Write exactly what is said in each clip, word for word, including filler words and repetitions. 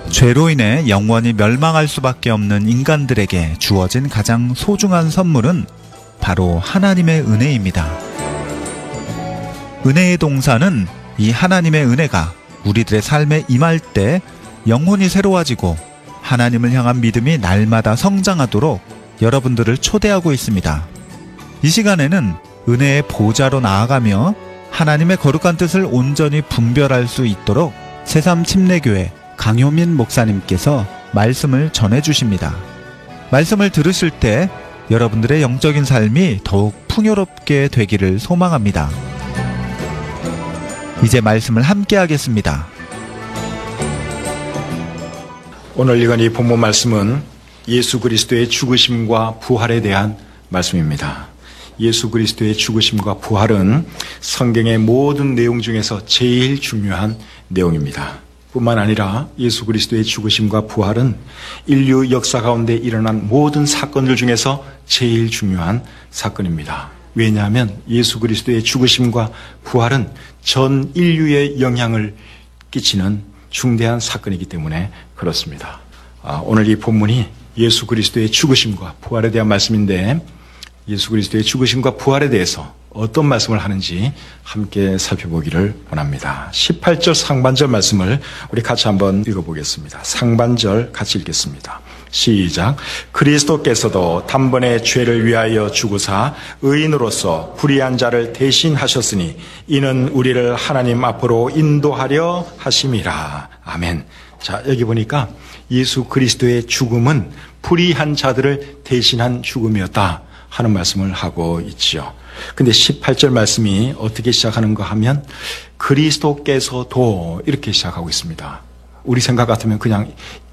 죄로 인해 영원히 멸망할 수밖에 없는 인간들에게 주어진 가장 소중한 선물은 바로 하나님의 은혜입니다. 은혜의 동사는 이 하나님의 은혜가 우리들의 삶에 임할 때 영혼이 새로워지고 하나님을 향한 믿음이 날마다 성장하도록 여러분들을 초대하고 있습니다. 이 시간에는 은혜의 보좌로 나아가며 하나님의 거룩한 뜻을 온전히 분별할 수 있도록 새삼 침례교회 강효민 목사님께서 말씀을 전해주십니다. 말씀을 들으실 때 여러분들의 영적인 삶이 더욱 풍요롭게 되기를 소망합니다. 이제 말씀을 함께 하겠습니다. 오늘 읽은 이 본문 말씀은 예수 그리스도의 죽으심과 부활에 대한 말씀입니다. 예수 그리스도의 죽으심과 부활은 성경의 모든 내용 중에서 제일 중요한 내용입니다. 뿐만 아니라 예수 그리스도의 죽으심과 부활은 인류 역사 가운데 일어난 모든 사건들 중에서 제일 중요한 사건입니다. 왜냐하면 예수 그리스도의 죽으심과 부활은 전 인류에 영향을 끼치는 중대한 사건이기 때문에 그렇습니다. 아, 오늘 이 본문이 예수 그리스도의 죽으심과 부활에 대한 말씀인데 예수 그리스도의 죽으심과 부활에 대해서 어떤 말씀을 하는지 함께 살펴보기를 원합니다. 십팔 절 상반절 말씀을 우리 같이 한번 읽어보겠습니다. 상반절 같이 읽겠습니다. 시작. 그리스도께서도 단번에 죄를 위하여 죽으사 의인으로서 불의한 자를 대신하셨으니 이는 우리를 하나님 앞으로 인도하려 하심이라. 아멘. 자, 여기 보니까 예수 그리스도의 죽음은 불의한 자들을 대신한 죽음이었다 하는 말씀을 하고 있지요. 근데 십팔 절 말씀이 어떻게 시작하는가 하면 그리스도께서도 이렇게 시작하고 있습니다. 우리 생각 같으면 그냥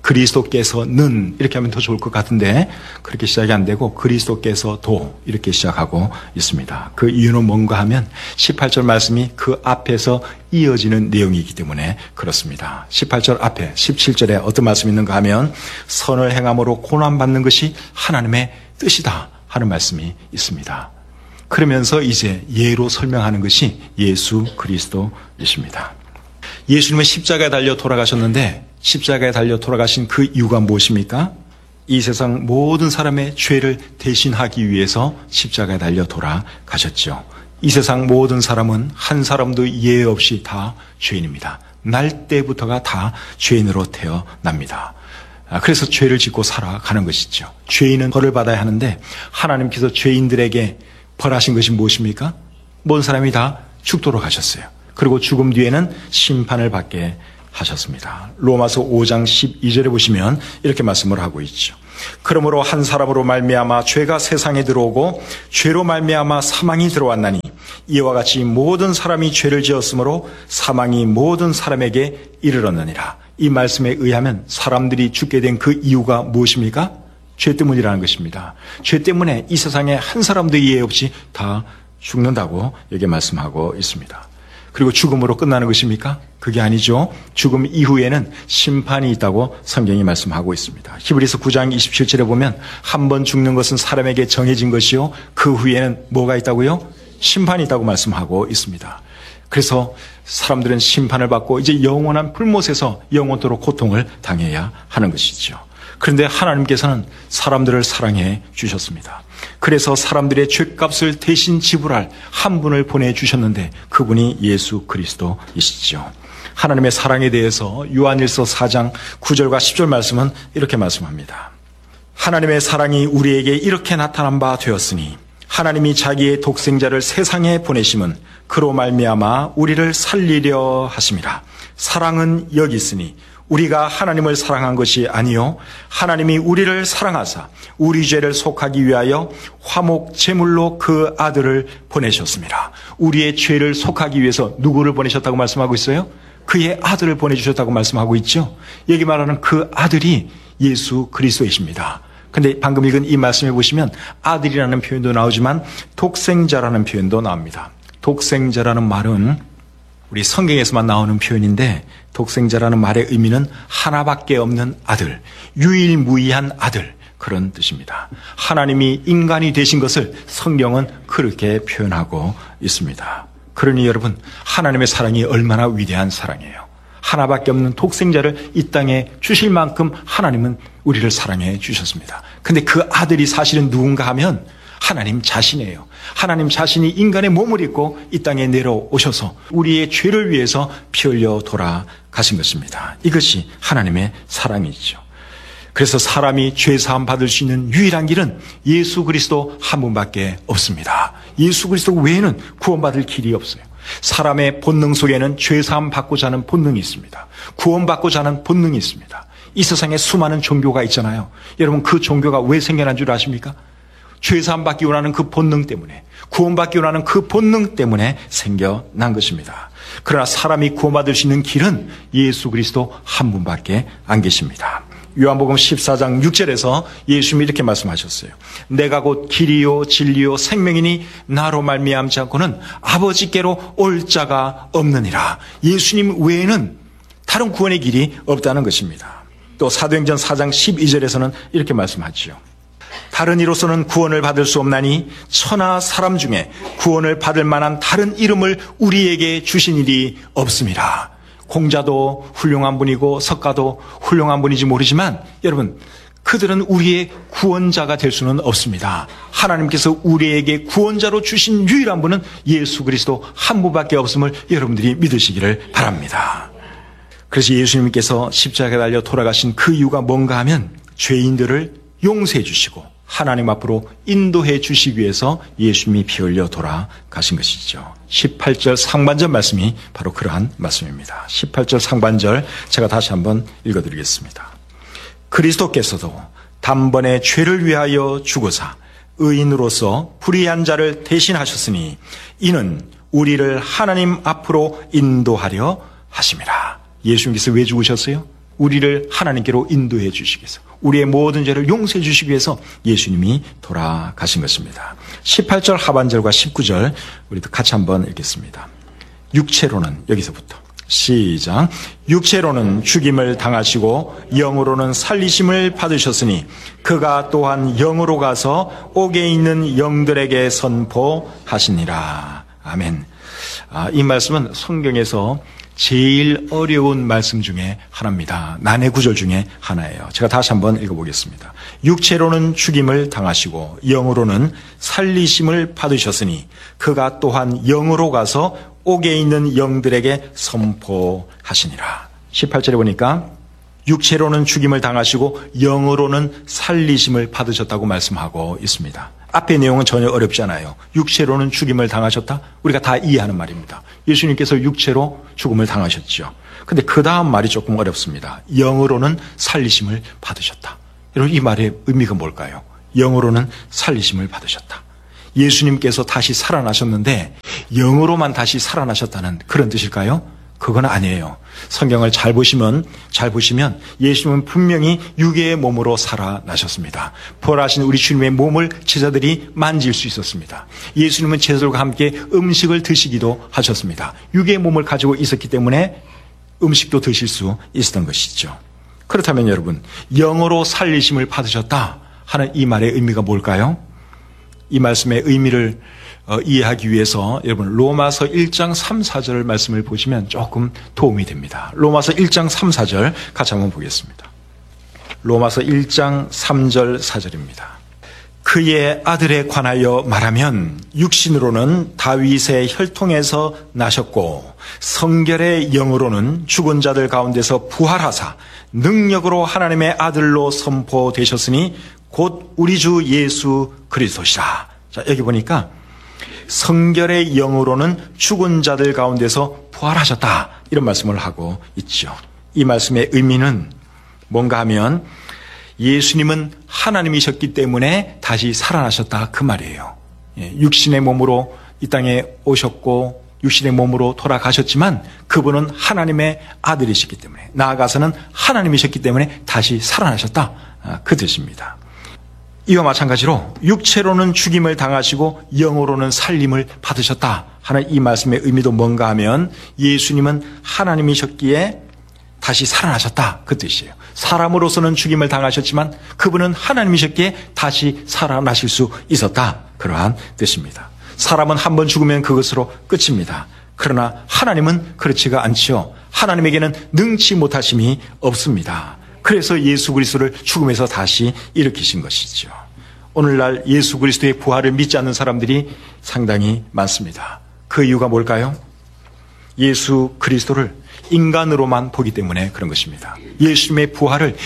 그리스도께서는 이렇게 하면 더 좋을 것 같은데 그렇게 시작이 안 되고 그리스도께서도 이렇게 시작하고 있습니다. 그 이유는 뭔가 하면 십팔 절 말씀이 그 앞에서 이어지는 내용이기 때문에 그렇습니다. 십팔 절 앞에 십칠 절에 어떤 말씀이 있는가 하면 선을 행함으로 고난받는 것이 하나님의 뜻이다 하는 말씀이 있습니다. 그러면서 이제 예로 설명하는 것이 예수 그리스도이십니다. 예수님은 십자가에 달려 돌아가셨는데 십자가에 달려 돌아가신 그 이유가 무엇입니까? 이 세상 모든 사람의 죄를 대신하기 위해서 십자가에 달려 돌아가셨죠. 이 세상 모든 사람은 한 사람도 예외 없이 다 죄인입니다. 날 때부터가 다 죄인으로 태어납니다. 그래서 죄를 짓고 살아가는 것이죠. 죄인은 벌을 받아야 하는데 하나님께서 죄인들에게 벌하신 것이 무엇입니까? 모든 사람이 다 죽도록 하셨어요. 그리고 죽음 뒤에는 심판을 받게 하셨습니다. 로마서 오 장 십이 절에 보시면 이렇게 말씀을 하고 있죠. 그러므로 한 사람으로 말미암아 죄가 세상에 들어오고 죄로 말미암아 사망이 들어왔나니 이와 같이 모든 사람이 죄를 지었으므로 사망이 모든 사람에게 이르렀느니라. 이 말씀에 의하면 사람들이 죽게 된 그 이유가 무엇입니까? 죄 때문이라는 것입니다. 죄 때문에 이 세상에 한 사람도 이해 없이 다 죽는다고 여기 말씀하고 있습니다. 그리고 죽음으로 끝나는 것입니까? 그게 아니죠. 죽음 이후에는 심판이 있다고 성경이 말씀하고 있습니다. 히브리서 구 장 이십칠 절에 보면 한 번 죽는 것은 사람에게 정해진 것이요 그 후에는 뭐가 있다고요? 심판이 있다고 말씀하고 있습니다. 그래서 사람들은 심판을 받고 이제 영원한 불못에서 영원토록 고통을 당해야 하는 것이죠. 그런데 하나님께서는 사람들을 사랑해 주셨습니다. 그래서 사람들의 죄값을 대신 지불할 한 분을 보내주셨는데 그분이 예수 그리스도이시죠. 하나님의 사랑에 대해서 요한일서 사 장 구 절과 십 절 말씀은 이렇게 말씀합니다. 하나님의 사랑이 우리에게 이렇게 나타난 바 되었으니 하나님이 자기의 독생자를 세상에 보내심은 그로 말미암아 우리를 살리려 하심이라. 사랑은 여기 있으니 우리가 하나님을 사랑한 것이 아니요 하나님이 우리를 사랑하사 우리 죄를 속하기 위하여 화목 제물로 그 아들을 보내셨습니다. 우리의 죄를 속하기 위해서 누구를 보내셨다고 말씀하고 있어요? 그의 아들을 보내주셨다고 말씀하고 있죠. 여기 말하는 그 아들이 예수 그리스도이십니다. 근데 방금 읽은 이 말씀에 보시면 아들이라는 표현도 나오지만 독생자라는 표현도 나옵니다. 독생자라는 말은 우리 성경에서만 나오는 표현인데 독생자라는 말의 의미는 하나밖에 없는 아들, 유일무이한 아들 그런 뜻입니다. 하나님이 인간이 되신 것을 성경은 그렇게 표현하고 있습니다. 그러니 여러분 하나님의 사랑이 얼마나 위대한 사랑이에요. 하나밖에 없는 독생자를 이 땅에 주실 만큼 하나님은 우리를 사랑해 주셨습니다. 근데 그 아들이 사실은 누군가 하면 하나님 자신이에요. 하나님 자신이 인간의 몸을 입고 이 땅에 내려오셔서 우리의 죄를 위해서 피 흘려 돌아가신 것입니다. 이것이 하나님의 사랑이죠. 그래서 사람이 죄 사함 받을 수 있는 유일한 길은 예수 그리스도 한 분밖에 없습니다. 예수 그리스도 외에는 구원받을 길이 없어요. 사람의 본능 속에는 죄 사함 받고자 하는 본능이 있습니다. 구원받고자 하는 본능이 있습니다. 이 세상에 수많은 종교가 있잖아요. 여러분, 그 종교가 왜 생겨난 줄 아십니까? 죄 사함 받기 원하는 그 본능 때문에, 구원받기 원하는 그 본능 때문에 생겨난 것입니다. 그러나 사람이 구원받을 수 있는 길은 예수 그리스도 한 분밖에 안 계십니다. 요한복음 십사 장 육 절에서 예수님이 이렇게 말씀하셨어요. 내가 곧 길이요 진리요 생명이니 나로 말미암지 않고는 아버지께로 올 자가 없느니라. 예수님 외에는 다른 구원의 길이 없다는 것입니다. 또 사도행전 사 장 십이 절에서는 이렇게 말씀하지요. 다른 이로서는 구원을 받을 수 없나니 천하 사람 중에 구원을 받을 만한 다른 이름을 우리에게 주신 일이 없습니다. 공자도 훌륭한 분이고 석가도 훌륭한 분인지 모르지만 여러분, 그들은 우리의 구원자가 될 수는 없습니다. 하나님께서 우리에게 구원자로 주신 유일한 분은 예수 그리스도 한 분밖에 없음을 여러분들이 믿으시기를 바랍니다. 그래서 예수님께서 십자가에 달려 돌아가신 그 이유가 뭔가 하면 죄인들을 용서해 주시고 하나님 앞으로 인도해 주시기 위해서 예수님이 피 흘려 돌아가신 것이죠. 십팔 절 상반절 말씀이 바로 그러한 말씀입니다. 십팔 절 상반절 제가 다시 한번 읽어드리겠습니다. 그리스도께서도 단번에 죄를 위하여 죽으사 의인으로서 불의한 자를 대신하셨으니 이는 우리를 하나님 앞으로 인도하려 하심이라. 예수님께서 왜 죽으셨어요? 우리를 하나님께로 인도해 주시기 위해서, 우리의 모든 죄를 용서해 주시기 위해서 예수님이 돌아가신 것입니다. 십팔 절 하반절과 십구 절 우리도 같이 한번 읽겠습니다. 육체로는, 여기서부터 시작. 육체로는 죽임을 당하시고 영으로는 살리심을 받으셨으니 그가 또한 영으로 가서 옥에 있는 영들에게 선포하시니라. 아멘. 아, 이 말씀은 성경에서 제일 어려운 말씀 중에 하나입니다. 난해 구절 중에 하나예요. 제가 다시 한번 읽어보겠습니다. 육체로는 죽임을 당하시고 영으로는 살리심을 받으셨으니 그가 또한 영으로 가서 옥에 있는 영들에게 선포하시니라. 십팔 절에 보니까 육체로는 죽임을 당하시고 영으로는 살리심을 받으셨다고 말씀하고 있습니다. 앞의 내용은 전혀 어렵지 않아요. 육체로는 죽임을 당하셨다? 우리가 다 이해하는 말입니다. 예수님께서 육체로 죽음을 당하셨죠. 근데 그 다음 말이 조금 어렵습니다. 영으로는 살리심을 받으셨다. 여러분, 이 말의 의미가 뭘까요? 영으로는 살리심을 받으셨다. 예수님께서 다시 살아나셨는데 영으로만 다시 살아나셨다는 그런 뜻일까요? 그건 아니에요. 성경을 잘 보시면, 잘 보시면 예수님은 분명히 육의 몸으로 살아나셨습니다. 부활하신 우리 주님의 몸을 제자들이 만질 수 있었습니다. 예수님은 제자들과 함께 음식을 드시기도 하셨습니다. 육의 몸을 가지고 있었기 때문에 음식도 드실 수 있었던 것이죠. 그렇다면 여러분, 영으로 살리심을 받으셨다 하는 이 말의 의미가 뭘까요? 이 말씀의 의미를 어, 이해하기 위해서 여러분 로마서 일 장 삼, 사 절 말씀을 보시면 조금 도움이 됩니다. 로마서 일 장 삼, 사 절 같이 한번 보겠습니다. 로마서 일 장 삼 절 사 절입니다. 그의 아들에 관하여 말하면 육신으로는 다윗의 혈통에서 나셨고 성결의 영으로는 죽은 자들 가운데서 부활하사 능력으로 하나님의 아들로 선포되셨으니 곧 우리 주 예수 그리스도시라. 자, 여기 보니까 성결의 영으로는 죽은 자들 가운데서 부활하셨다, 이런 말씀을 하고 있죠. 이 말씀의 의미는 뭔가 하면 예수님은 하나님이셨기 때문에 다시 살아나셨다, 그 말이에요. 육신의 몸으로 이 땅에 오셨고 육신의 몸으로 돌아가셨지만 그분은 하나님의 아들이시기 때문에, 나아가서는 하나님이셨기 때문에 다시 살아나셨다, 그 뜻입니다. 이와 마찬가지로 육체로는 죽임을 당하시고 영으로는 살림을 받으셨다 하는 이 말씀의 의미도 뭔가 하면 예수님은 하나님이셨기에 다시 살아나셨다, 그 뜻이에요. 사람으로서는 죽임을 당하셨지만 그분은 하나님이셨기에 다시 살아나실 수 있었다, 그러한 뜻입니다. 사람은 한 번 죽으면 그것으로 끝입니다. 그러나 하나님은 그렇지가 않지요. 하나님에게는 능치 못하심이 없습니다. 그래서 예수 그리스도를 죽음에서 다시 일으키신 것이죠. 오늘날 예수 그리스도의 부활을 믿지 않는 사람들이 상당히 많습니다. 그 이유가 뭘까요? 예수 그리스도를 인간으로만 보기 때문에 그런 것입니다. 예수님의 부활을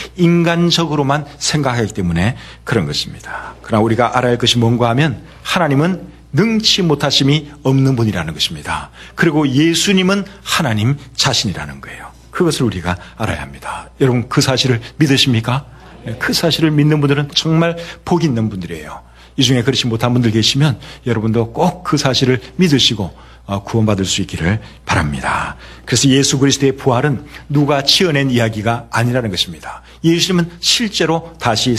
인간적으로만 생각하기 때문에 그런 것입니다. 그러나 우리가 알아야 할 것이 뭔가 하면 하나님은 능치 못하심이 없는 분이라는 것입니다. 그리고 예수님은 하나님 자신이라는 거예요. 그것을 우리가 알아야 합니다. 여러분 그 사실을 믿으십니까? 그 사실을 믿는 분들은 정말 복 있는 분들이에요. 이 중에 그렇지 못한 분들 계시면 여러분도 꼭 그 사실을 믿으시고 구원받을 수 있기를 바랍니다. 그래서 예수 그리스도의 부활은 누가 지어낸 이야기가 아니라는 것입니다. 예수님은 실제로 다시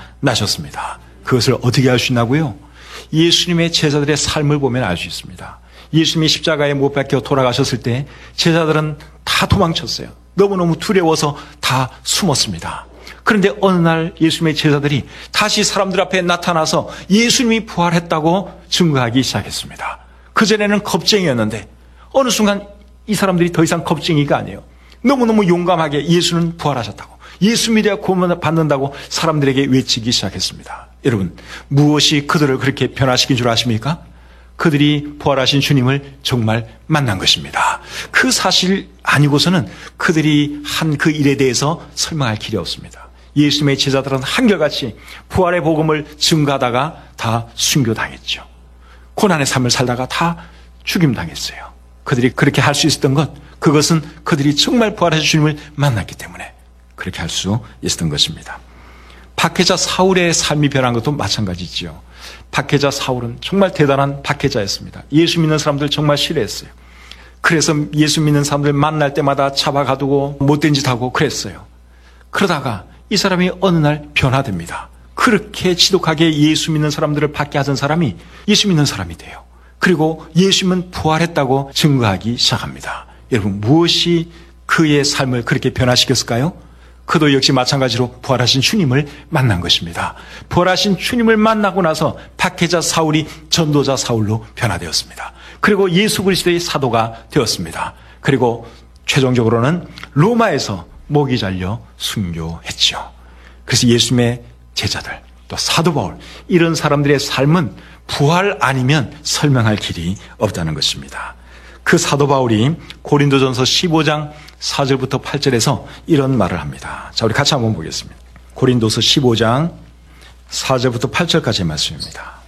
살아나셨습니다. 그것을 어떻게 알 수 있나고요? 예수님의 제자들의 삶을 보면 알 수 있습니다. 예수님이 십자가에 못 박혀 돌아가셨을 때 제자들은 다 도망쳤어요. 너무너무 두려워서 다 숨었습니다. 그런데 어느 날 예수님의 제자들이 다시 사람들 앞에 나타나서 예수님이 부활했다고 증거하기 시작했습니다. 그전에는 겁쟁이였는데 어느 순간 이 사람들이 더 이상 겁쟁이가 아니에요. 너무너무 용감하게 예수는 부활하셨다고, 예수 믿어야 구원 받는다고 사람들에게 외치기 시작했습니다. 여러분, 무엇이 그들을 그렇게 변화시킨 줄 아십니까? 그들이 부활하신 주님을 정말 만난 것입니다. 그 사실 아니고서는 그들이 한 그 일에 대해서 설명할 길이 없습니다. 예수님의 제자들은 한결같이 부활의 복음을 증거하다가 다 순교당했죠. 고난의 삶을 살다가 다 죽임당했어요. 그들이 그렇게 할 수 있었던 것, 그것은 그들이 정말 부활하신 주님을 만났기 때문에 그렇게 할 수 있었던 것입니다. 박해자 사울의 삶이 변한 것도 마찬가지지요. 박해자 사울은 정말 대단한 박해자였습니다. 예수 믿는 사람들 정말 싫어했어요. 그래서 예수 믿는 사람들 만날 때마다 잡아가두고 못된 짓 하고 그랬어요. 그러다가 이 사람이 어느 날 변화됩니다. 그렇게 지독하게 예수 믿는 사람들을 박해하던 사람이 예수 믿는 사람이 돼요. 그리고 예수님은 부활했다고 증거하기 시작합니다. 여러분, 무엇이 그의 삶을 그렇게 변화시켰을까요? 그도 역시 마찬가지로 부활하신 주님을 만난 것입니다. 부활하신 주님을 만나고 나서 박해자 사울이 전도자 사울로 변화되었습니다. 그리고 예수 그리스도의 사도가 되었습니다. 그리고 최종적으로는 로마에서 목이 잘려 순교했죠. 그래서 예수님의 제자들, 또 사도 바울, 이런 사람들의 삶은 부활 아니면 설명할 길이 없다는 것입니다. 그 사도 바울이 고린도전서 십오 장 사 절부터 팔 절에서 이런 말을 합니다. 자, 우리 같이 한번 보겠습니다. 고린도서 십오 장 사 절부터 팔 절까지의 말씀입니다.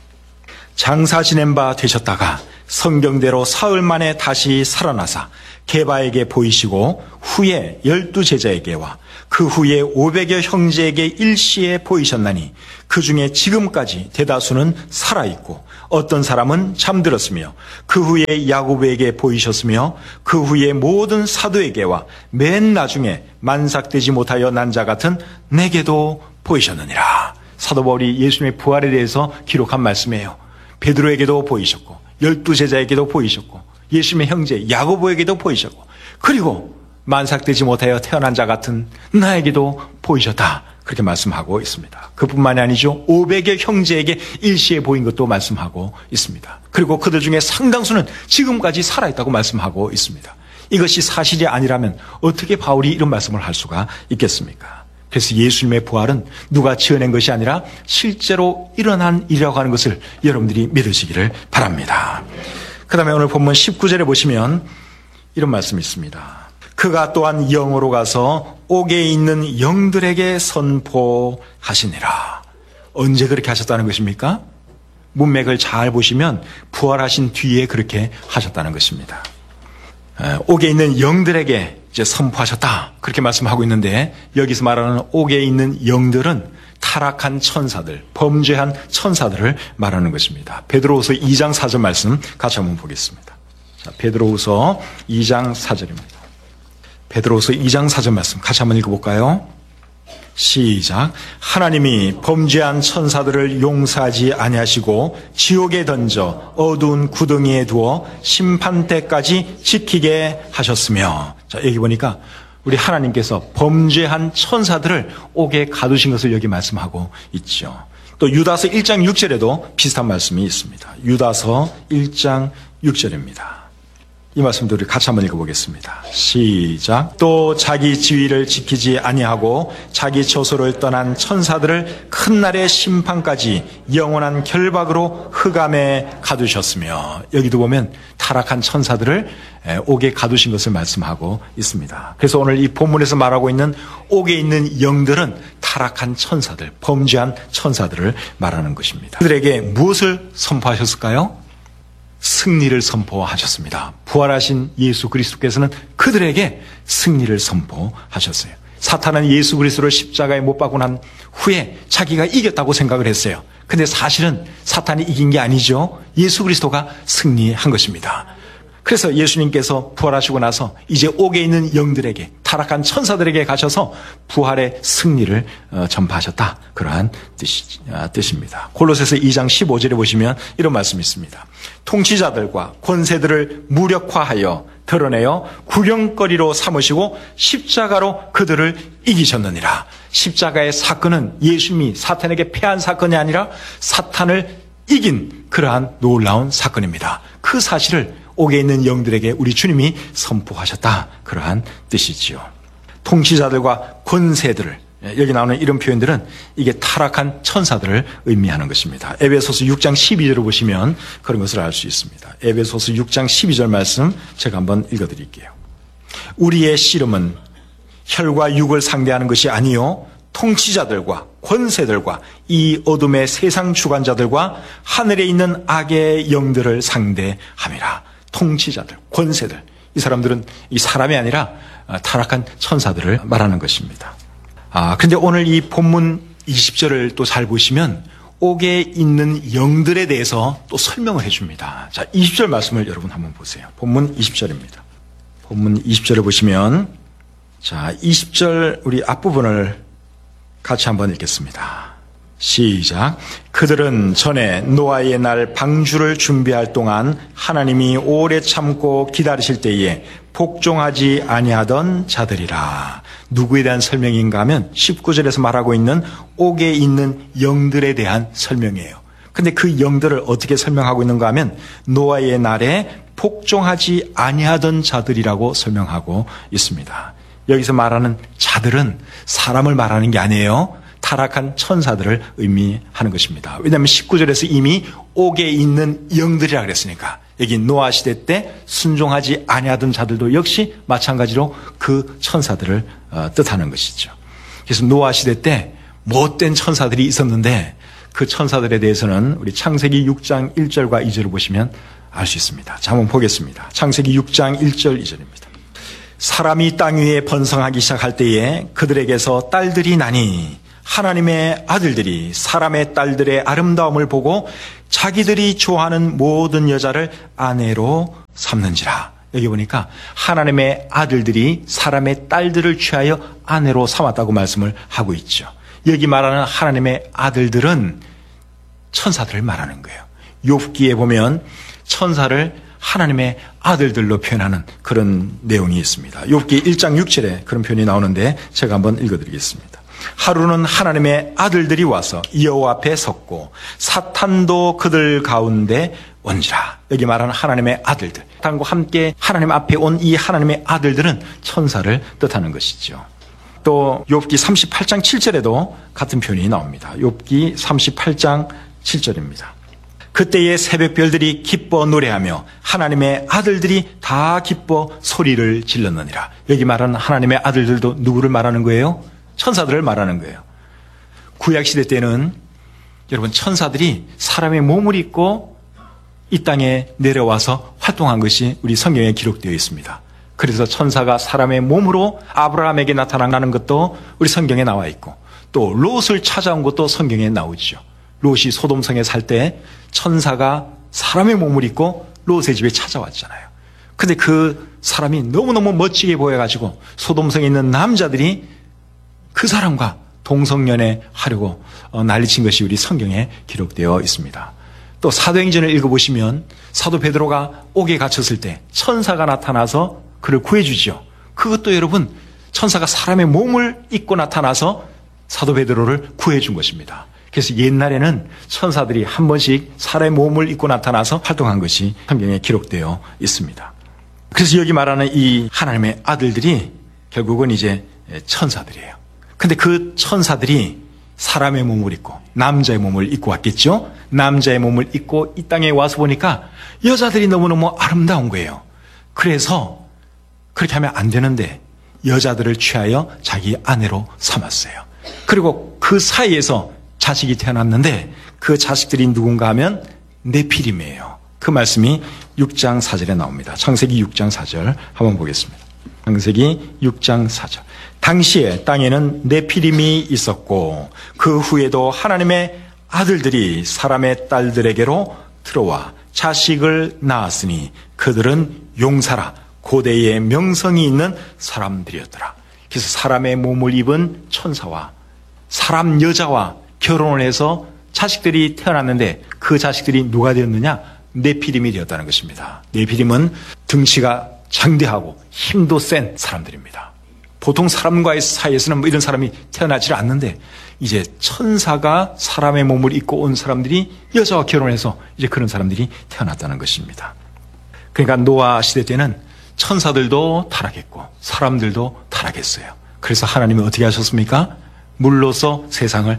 장사 지낸 바 되셨다가 성경대로 사흘 만에 다시 살아나사 게바에게 보이시고 후에 열두 제자에게와 그 후에 오백여 형제에게 일시에 보이셨나니 그 중에 지금까지 대다수는 살아있고 어떤 사람은 잠들었으며 그 후에 야고보에게 보이셨으며 그 후에 모든 사도에게와 맨 나중에 만삭되지 못하여 난 자 같은 내게도 보이셨느니라. 사도 바울이 예수님의 부활에 대해서 기록한 말씀이에요. 베드로에게도 보이셨고 열두 제자에게도 보이셨고 예수님의 형제 야고보에게도 보이셨고 그리고 만삭되지 못하여 태어난 자 같은 나에게도 보이셨다. 그렇게 말씀하고 있습니다. 그뿐만이 아니죠. 오백여 형제에게 일시에 보인 것도 말씀하고 있습니다. 그리고 그들 중에 상당수는 지금까지 살아있다고 말씀하고 있습니다. 이것이 사실이 아니라면 어떻게 바울이 이런 말씀을 할 수가 있겠습니까? 그래서 예수님의 부활은 누가 지어낸 것이 아니라 실제로 일어난 일이라고 하는 것을 여러분들이 믿으시기를 바랍니다. 그 다음에 오늘 본문 십구 절에 보시면 이런 말씀이 있습니다. 그가 또한 영으로 가서 옥에 있는 영들에게 선포하시니라. 언제 그렇게 하셨다는 것입니까? 문맥을 잘 보시면 부활하신 뒤에 그렇게 하셨다는 것입니다. 옥에 있는 영들에게 이제 선포하셨다. 그렇게 말씀하고 있는데 여기서 말하는 옥에 있는 영들은 타락한 천사들, 범죄한 천사들을 말하는 것입니다. 베드로후서 이 장 사 절 말씀 같이 한번 보겠습니다. 자, 베드로후서 이 장 사 절입니다. 베드로후서 이 장 사 절 말씀 같이 한번 읽어볼까요? 시작. 하나님이 범죄한 천사들을 용서하지 아니하시고 지옥에 던져 어두운 구덩이에 두어 심판 때까지 지키게 하셨으며. 자, 여기 보니까 우리 하나님께서 범죄한 천사들을 옥에 가두신 것을 여기 말씀하고 있죠. 또 유다서 일 장 육 절에도 비슷한 말씀이 있습니다. 유다서 일 장 육 절입니다. 이 말씀도 우리 같이 한번 읽어보겠습니다. 시작. 또 자기 지위를 지키지 아니하고 자기 처소를 떠난 천사들을 큰 날의 심판까지 영원한 결박으로 흑암에 가두셨으며, 여기도 보면 타락한 천사들을 옥에 가두신 것을 말씀하고 있습니다. 그래서 오늘 이 본문에서 말하고 있는 옥에 있는 영들은 타락한 천사들, 범죄한 천사들을 말하는 것입니다. 그들에게 무엇을 선포하셨을까요? 승리를 선포하셨습니다. 부활하신 예수 그리스도께서는 그들에게 승리를 선포하셨어요. 사탄은 예수 그리스도를 십자가에 못 박고 난 후에 자기가 이겼다고 생각을 했어요. 근데 사실은 사탄이 이긴 게 아니죠. 예수 그리스도가 승리한 것입니다. 그래서 예수님께서 부활하시고 나서 이제 옥에 있는 영들에게, 타락한 천사들에게 가셔서 부활의 승리를 전파하셨다. 그러한 뜻이, 뜻입니다. 골로새서 이 장 십오 절에 보시면 이런 말씀이 있습니다. 통치자들과 권세들을 무력화하여 드러내어 구경거리로 삼으시고 십자가로 그들을 이기셨느니라. 십자가의 사건은 예수님이 사탄에게 패한 사건이 아니라 사탄을 이긴 그러한 놀라운 사건입니다. 그 사실을 옥에 있는 영들에게 우리 주님이 선포하셨다. 그러한 뜻이지요. 통치자들과 권세들을, 여기 나오는 이런 표현들은 이게 타락한 천사들을 의미하는 것입니다. 에베소서 육 장 십이 절을 보시면 그런 것을 알 수 있습니다. 에베소서 육 장 십이 절 말씀 제가 한번 읽어드릴게요. 우리의 씨름은 혈과 육을 상대하는 것이 아니요 통치자들과 권세들과 이 어둠의 세상 주관자들과 하늘에 있는 악의 영들을 상대함이라. 통치자들, 권세들, 이 사람들은 이 사람이 아니라 타락한 천사들을 말하는 것입니다. 아, 근데 오늘 이 본문 이십 절을 또 잘 보시면 옥에 있는 영들에 대해서 또 설명을 해줍니다. 자, 이십 절 말씀을 여러분 한번 보세요. 본문 이십 절입니다. 본문 이십 절을 보시면, 자, 이십 절 우리 앞부분을 같이 한번 읽겠습니다. 시작. 그들은 전에 노아의 날 방주를 준비할 동안 하나님이 오래 참고 기다리실 때에 복종하지 아니하던 자들이라. 누구에 대한 설명인가 하면 십구 절에서 말하고 있는 옥에 있는 영들에 대한 설명이에요. 근데 그 영들을 어떻게 설명하고 있는가 하면 노아의 날에 복종하지 아니하던 자들이라고 설명하고 있습니다. 여기서 말하는 자들은 사람을 말하는 게 아니에요. 타락한 천사들을 의미하는 것입니다. 왜냐하면 십구 절에서 이미 옥에 있는 영들이라 그랬으니까. 여기 노아 시대 때 순종하지 아니하던 자들도 역시 마찬가지로 그 천사들을 뜻하는 것이죠. 그래서 노아 시대 때 못된 천사들이 있었는데 그 천사들에 대해서는 우리 창세기 육 장 일 절과 이 절을 보시면 알 수 있습니다. 자, 한번 보겠습니다. 창세기 육 장 일 절 이 절입니다. 사람이 땅 위에 번성하기 시작할 때에 그들에게서 딸들이 나니 하나님의 아들들이 사람의 딸들의 아름다움을 보고 자기들이 좋아하는 모든 여자를 아내로 삼는지라. 여기 보니까 하나님의 아들들이 사람의 딸들을 취하여 아내로 삼았다고 말씀을 하고 있죠. 여기 말하는 하나님의 아들들은 천사들을 말하는 거예요. 욥기에 보면 천사를 하나님의 아들들로 표현하는 그런 내용이 있습니다. 욥기 일 장 육 절에 그런 표현이 나오는데 제가 한번 읽어드리겠습니다. 하루는 하나님의 아들들이 와서 여호와 앞에 섰고 사탄도 그들 가운데 온지라. 여기 말하는 하나님의 아들들, 사탄과 함께 하나님 앞에 온 이 하나님의 아들들은 천사를 뜻하는 것이죠. 또 욥기 삼십팔 장 칠 절에도 같은 표현이 나옵니다. 욥기 삼십팔 장 칠 절입니다. 그때의 새벽별들이 기뻐 노래하며 하나님의 아들들이 다 기뻐 소리를 질렀느니라. 여기 말하는 하나님의 아들들도 누구를 말하는 거예요? 천사들을 말하는 거예요. 구약시대 때는 여러분 천사들이 사람의 몸을 입고 이 땅에 내려와서 활동한 것이 우리 성경에 기록되어 있습니다. 그래서 천사가 사람의 몸으로 아브라함에게 나타나는 것도 우리 성경에 나와 있고 또 롯을 찾아온 것도 성경에 나오죠. 롯이 소돔성에 살 때 천사가 사람의 몸을 입고 롯의 집에 찾아왔잖아요. 근데 그 사람이 너무너무 멋지게 보여가지고 소돔성에 있는 남자들이 그 사람과 동성연애 하려고 난리친 것이 우리 성경에 기록되어 있습니다. 또 사도행전을 읽어보시면 사도 베드로가 옥에 갇혔을 때 천사가 나타나서 그를 구해주죠. 그것도 여러분 천사가 사람의 몸을 입고 나타나서 사도 베드로를 구해준 것입니다. 그래서 옛날에는 천사들이 한 번씩 사람의 몸을 입고 나타나서 활동한 것이 성경에 기록되어 있습니다. 그래서 여기 말하는 이 하나님의 아들들이 결국은 이제 천사들이에요. 근데 그 천사들이 사람의 몸을 입고 남자의 몸을 입고 왔겠죠. 남자의 몸을 입고 이 땅에 와서 보니까 여자들이 너무너무 아름다운 거예요. 그래서 그렇게 하면 안 되는데 여자들을 취하여 자기 아내로 삼았어요. 그리고 그 사이에서 자식이 태어났는데 그 자식들이 누군가 하면 네피림이에요. 그 말씀이 육 장 사 절에 나옵니다. 창세기 육 장 사 절 한번 보겠습니다. 창세기 육 장 사 절. 당시에 땅에는 네피림이 있었고 그 후에도 하나님의 아들들이 사람의 딸들에게로 들어와 자식을 낳았으니 그들은 용사라 고대의 명성이 있는 사람들이었더라. 그래서 사람의 몸을 입은 천사와 사람 여자와 결혼을 해서 자식들이 태어났는데 그 자식들이 누가 되었느냐? 네피림이 되었다는 것입니다. 네피림은 등치가 장대하고 힘도 센 사람들입니다. 보통 사람과의 사이에서는 뭐 이런 사람이 태어나지 않는데 이제 천사가 사람의 몸을 입고 온 사람들이 여자와 결혼해서 이제 그런 사람들이 태어났다는 것입니다. 그러니까 노아 시대 때는 천사들도 타락했고 사람들도 타락했어요. 그래서 하나님이 어떻게 하셨습니까? 물로서 세상을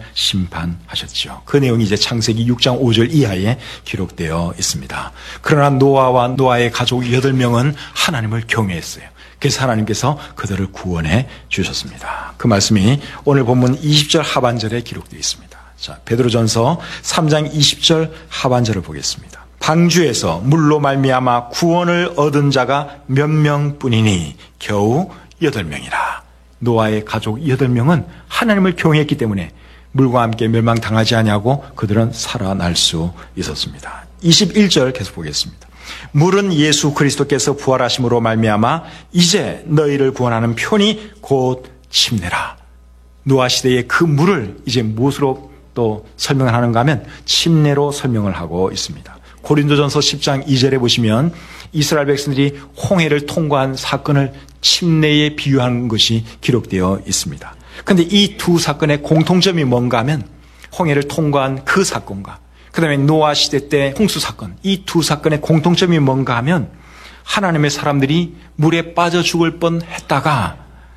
심판하셨죠. 그 내용이 이제 창세기 육 장 오 절 이하에 기록되어 있습니다. 그러나 노아와 노아의 가족 여덟 명은 하나님을 경외했어요. 그래서 하나님께서 그들을 구원해 주셨습니다. 그 말씀이 오늘 본문 이십 절 하반절에 기록되어 있습니다. 자, 베드로전서 삼 장 이십 절 하반절을 보겠습니다. 방주에서 물로 말미암아 구원을 얻은 자가 몇 명뿐이니 겨우 여덟 명이라. 노아의 가족 여덟 명은 하나님을 경외했기 때문에 물과 함께 멸망당하지 아니하고 그들은 살아날 수 있었습니다. 이십일 절 계속 보겠습니다. 물은 예수 그리스도께서 부활하심으로 말미암아 이제 너희를 구원하는 편이 곧 침례라. 노아 시대의 그 물을 이제 무엇으로 또 설명을 하는가 하면 침례로 설명을 하고 있습니다. 고린도전서 십 장 이 절에 보시면 이스라엘 백성들이 홍해를 통과한 사건을 침례에 비유한 것이 기록되어 있습니다. 그런데 이 두 사건의 공통점이 뭔가 하면 홍해를 통과한 그 사건과 그 다음에 노아 시대 때 홍수 사건, 이 두 사건의 공통점이 뭔가 하면 하나님의 사람들이 물에 빠져 죽을 뻔했다가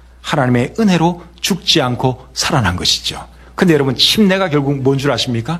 하나님의 은혜로 죽지 않고 살아난 것이죠. 그런데 여러분 침례가 결국 뭔 줄 아십니까?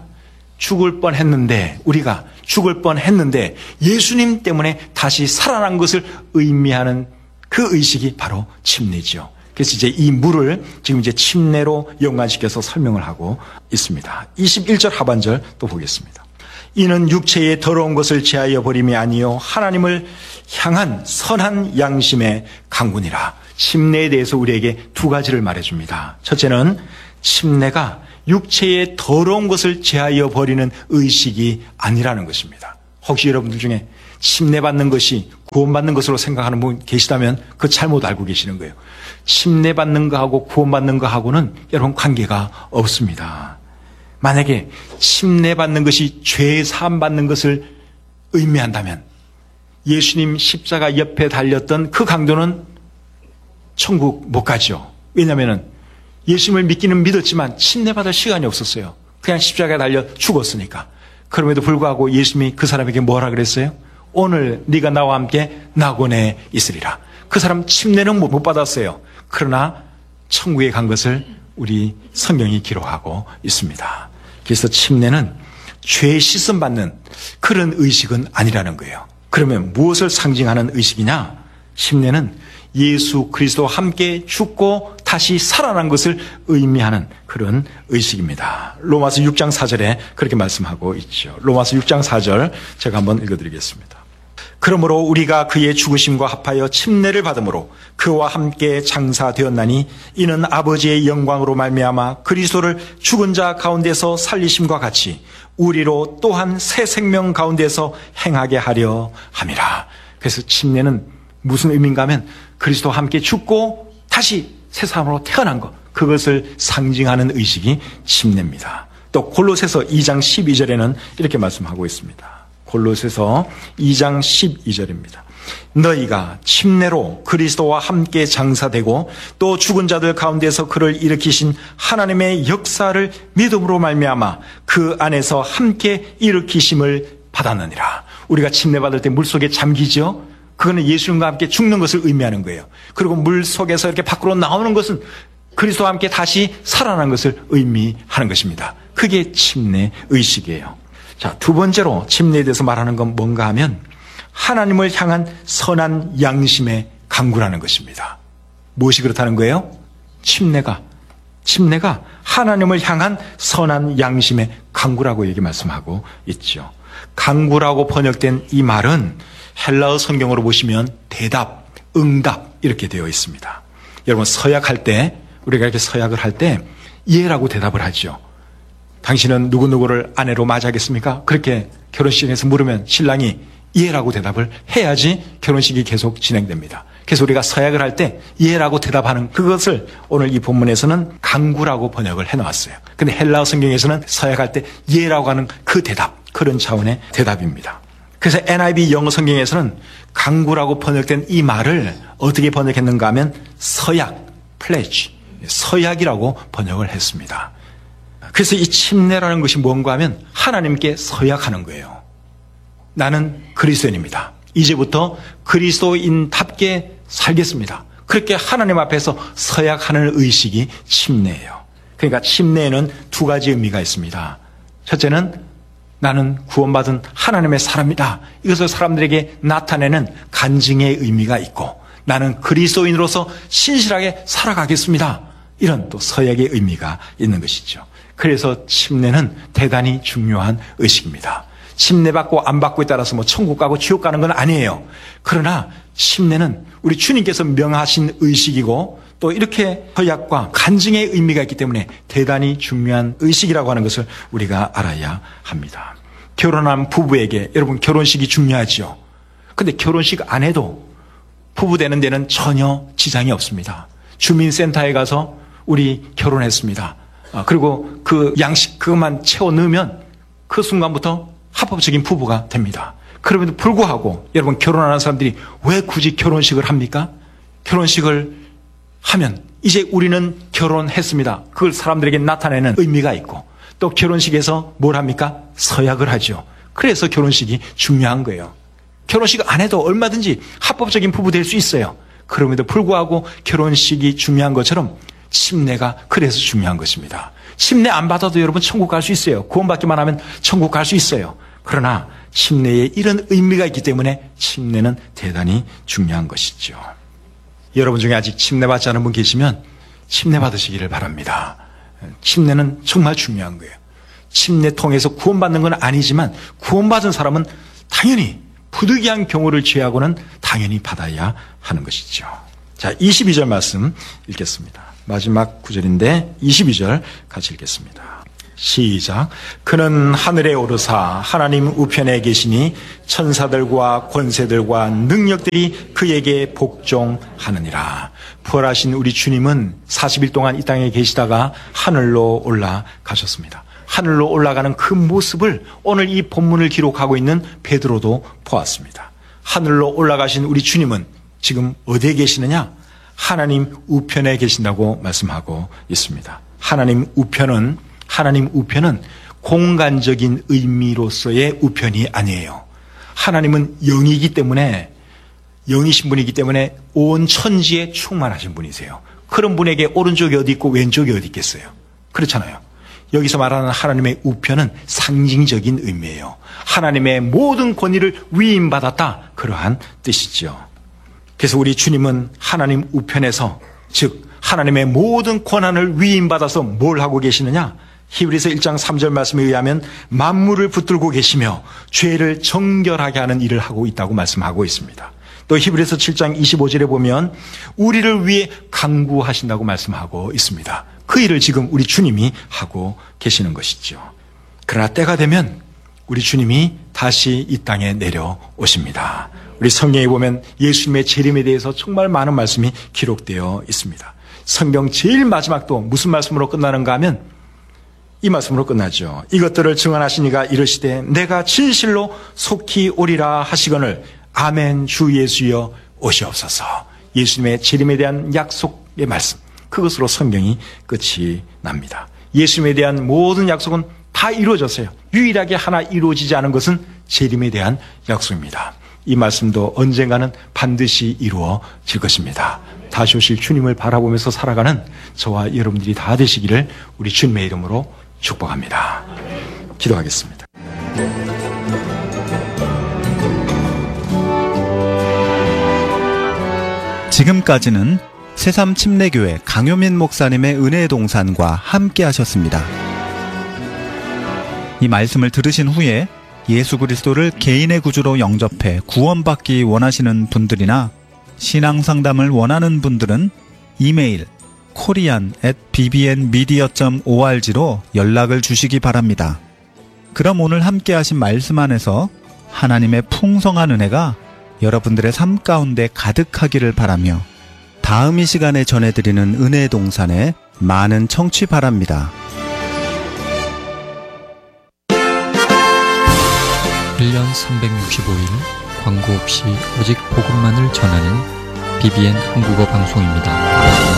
죽을 뻔했는데 우리가 죽을 뻔했는데 예수님 때문에 다시 살아난 것을 의미하는 그 의식이 바로 침례죠. 그래서 이제 이 물을 지금 이제 침례로 연관시켜서 설명을 하고 있습니다. 이십일 절 하반절 또 보겠습니다. 이는 육체의 더러운 것을 제하여 버림이 아니요 하나님을 향한 선한 양심의 강군이라. 침례에 대해서 우리에게 두 가지를 말해줍니다. 첫째는 침례가 육체의 더러운 것을 제하여 버리는 의식이 아니라는 것입니다. 혹시 여러분들 중에 침례받는 것이 구원받는 것으로 생각하는 분 계시다면 그 잘못 알고 계시는 거예요. 침례받는 거하고 구원받는 거하고는 여러분 관계가 없습니다. 만약에 침례받는 것이 죄 사함 받는 것을 의미한다면 예수님 십자가 옆에 달렸던 그 강도는 천국 못 가죠. 왜냐하면 예수님을 믿기는 믿었지만 침례받을 시간이 없었어요. 그냥 십자가에 달려 죽었으니까. 그럼에도 불구하고 예수님이 그 사람에게 뭐라 그랬어요? 오늘 네가 나와 함께 낙원에 있으리라. 그 사람 침례는 못 받았어요. 그러나 천국에 간 것을 우리 성경이 기록하고 있습니다. 그래서 침례는 죄 씻음 받는 그런 의식은 아니라는 거예요. 그러면 무엇을 상징하는 의식이냐? 침례는 예수 그리스도와 함께 죽고 다시 살아난 것을 의미하는 그런 의식입니다. 로마서 육 장 사 절에 그렇게 말씀하고 있죠. 로마서 육 장 사 절 제가 한번 읽어드리겠습니다. 그러므로 우리가 그의 죽으심과 합하여 침례를 받음으로 그와 함께 장사되었나니 이는 아버지의 영광으로 말미암아 그리스도를 죽은 자 가운데서 살리심과 같이 우리로 또한 새 생명 가운데서 행하게 하려 함이라. 그래서 침례는 무슨 의미인가 하면 그리스도와 함께 죽고 다시 새 사람으로 태어난 것, 그것을 상징하는 의식이 침례입니다. 또 골로새서 이 장 십이 절에는 이렇게 말씀하고 있습니다. 골로새서 이 장 십이 절입니다. 너희가 침례로 그리스도와 함께 장사되고 또 죽은 자들 가운데서 그를 일으키신 하나님의 역사를 믿음으로 말미암아 그 안에서 함께 일으키심을 받았느니라. 우리가 침례 받을 때 물속에 잠기죠. 그거는 예수님과 함께 죽는 것을 의미하는 거예요. 그리고 물 속에서 이렇게 밖으로 나오는 것은 그리스도와 함께 다시 살아나는 것을 의미하는 것입니다. 그게 침례 의식이에요. 자, 두 번째로 침례에 대해서 말하는 건 뭔가 하면 하나님을 향한 선한 양심의 강구라는 것입니다. 무엇이 그렇다는 거예요? 침례가 침례가 하나님을 향한 선한 양심의 강구라고 얘기 말씀하고 있죠. 강구라고 번역된 이 말은 헬라어 성경으로 보시면 대답, 응답 이렇게 되어 있습니다. 여러분 서약할 때 우리가 이렇게 서약을 할 때 예라고 대답을 하죠. 당신은 누구누구를 아내로 맞이하겠습니까? 그렇게 결혼식에서 물으면 신랑이 예라고 대답을 해야지 결혼식이 계속 진행됩니다. 그래서 우리가 서약을 할 때 예라고 대답하는 그것을 오늘 이 본문에서는 강구라고 번역을 해놓았어요. 근데 헬라어 성경에서는 서약할 때 예라고 하는 그 대답, 그런 차원의 대답입니다. 그래서 엔 아이 브이 영어 성경에서는 강구라고 번역된 이 말을 어떻게 번역했는가 하면 서약, pledge, 서약이라고 번역을 했습니다. 그래서 이 침례라는 것이 뭔가 하면 하나님께 서약하는 거예요. 나는 그리스도인입니다. 이제부터 그리스도인답게 살겠습니다. 그렇게 하나님 앞에서 서약하는 의식이 침례예요. 그러니까 침례에는 두 가지 의미가 있습니다. 첫째는 나는 구원받은 하나님의 사람이다. 이것을 사람들에게 나타내는 간증의 의미가 있고 나는 그리스도인으로서 신실하게 살아가겠습니다. 이런 또 서약의 의미가 있는 것이죠. 그래서 침례는 대단히 중요한 의식입니다. 침례 받고 안 받고에 따라서 뭐 천국 가고 지옥 가는 건 아니에요. 그러나 침례는 우리 주님께서 명하신 의식이고 또 이렇게 서약과 간증의 의미가 있기 때문에 대단히 중요한 의식이라고 하는 것을 우리가 알아야 합니다. 결혼한 부부에게 여러분 결혼식이 중요하죠. 근데 결혼식 안 해도 부부 되는 데는 전혀 지장이 없습니다. 주민센터에 가서 우리 결혼했습니다. 그리고 그 양식 그것만 채워 넣으면 그 순간부터 합법적인 부부가 됩니다. 그럼에도 불구하고 여러분 결혼하는 사람들이 왜 굳이 결혼식을 합니까? 결혼식을 하면 이제 우리는 결혼했습니다. 그걸 사람들에게 나타내는 의미가 있고 또 결혼식에서 뭘 합니까? 서약을 하죠. 그래서 결혼식이 중요한 거예요. 결혼식 안 해도 얼마든지 합법적인 부부 될 수 있어요. 그럼에도 불구하고 결혼식이 중요한 것처럼 침례가 그래서 중요한 것입니다. 침례 안 받아도 여러분 천국 갈 수 있어요. 구원받기만 하면 천국 갈 수 있어요. 그러나 침례에 이런 의미가 있기 때문에 침례는 대단히 중요한 것이죠. 여러분 중에 아직 침례 받지 않은 분 계시면 침례 받으시기를 바랍니다. 침례는 정말 중요한 거예요. 침례 통해서 구원받는 건 아니지만 구원받은 사람은 당연히 부득이한 경우를 취하고는 당연히 받아야 하는 것이죠. 자, 이십이 절 말씀 읽겠습니다. 마지막 구절인데 이십이 절 같이 읽겠습니다. 시작. 그는 하늘에 오르사 하나님 우편에 계시니 천사들과 권세들과 능력들이 그에게 복종하느니라. 부활하신 우리 주님은 사십 일 동안 이 땅에 계시다가 하늘로 올라가셨습니다. 하늘로 올라가는 그 모습을 오늘 이 본문을 기록하고 있는 베드로도 보았습니다. 하늘로 올라가신 우리 주님은 지금 어디에 계시느냐? 하나님 우편에 계신다고 말씀하고 있습니다. 하나님 우편은 하나님 우편은 공간적인 의미로서의 우편이 아니에요. 하나님은 영이기 때문에 영이신 분이기 때문에 온 천지에 충만하신 분이세요. 그런 분에게 오른쪽이 어디 있고 왼쪽이 어디 있겠어요? 그렇잖아요. 여기서 말하는 하나님의 우편은 상징적인 의미예요. 하나님의 모든 권위를 위임받았다. 그러한 뜻이죠. 그래서 우리 주님은 하나님 우편에서 즉 하나님의 모든 권한을 위임받아서 뭘 하고 계시느냐? 히브리서 일 장 삼 절 말씀에 의하면 만물을 붙들고 계시며 죄를 정결하게 하는 일을 하고 있다고 말씀하고 있습니다. 또 히브리서 칠 장 이십오 절에 보면 우리를 위해 강구하신다고 말씀하고 있습니다. 그 일을 지금 우리 주님이 하고 계시는 것이죠. 그러나 때가 되면 우리 주님이 다시 이 땅에 내려오십니다. 우리 성경에 보면 예수님의 재림에 대해서 정말 많은 말씀이 기록되어 있습니다. 성경 제일 마지막도 무슨 말씀으로 끝나는가 하면 이 말씀으로 끝나죠. 이것들을 증언하신 이가 이르시되 내가 진실로 속히 오리라 하시거늘 아멘 주 예수여 오시옵소서. 예수님의 재림에 대한 약속의 말씀, 그것으로 성경이 끝이 납니다. 예수님에 대한 모든 약속은 다 이루어졌어요. 유일하게 하나 이루어지지 않은 것은 재림에 대한 약속입니다. 이 말씀도 언젠가는 반드시 이루어질 것입니다. 다시 오실 주님을 바라보면서 살아가는 저와 여러분들이 다 되시기를 우리 주님의 이름으로 축복합니다. 기도하겠습니다. 지금까지는 새삼 침례교회 강효민 목사님의 은혜의 동산과 함께 하셨습니다. 이 말씀을 들으신 후에 예수 그리스도를 개인의 구주로 영접해 구원받기 원하시는 분들이나 신앙 상담을 원하는 분들은 이메일 코리안 앳 비비엔미디어 닷 오알지로 연락을 주시기 바랍니다. 그럼 오늘 함께 하신 말씀 안에서 하나님의 풍성한 은혜가 여러분들의 삶 가운데 가득하기를 바라며 다음 이 시간에 전해드리는 은혜의 동산에 많은 청취 바랍니다. 일 년 삼백육십오 일 광고 없이 오직 복음만을 전하는 비비엔 한국어 방송입니다.